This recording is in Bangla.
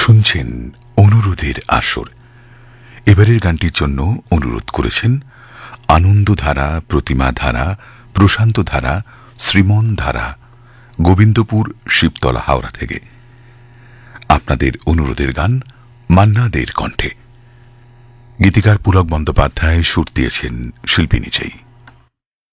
শুনছেন অনুরোধের আসর। এবারের গানটির জন্য অনুরোধ করেছেন আনন্দধারা, প্রতিমা ধারা, প্রশান্ত ধারা, শ্রীমন ধারা, গোবিন্দপুর, শিবতলা, হাওড়া থেকে। আপনাদের অনুরোধের গান মান্না দের কণ্ঠে। গীতিকার পুলক বন্দ্যোপাধ্যায়, সুর দিয়েছেন শিল্পী নিজেই।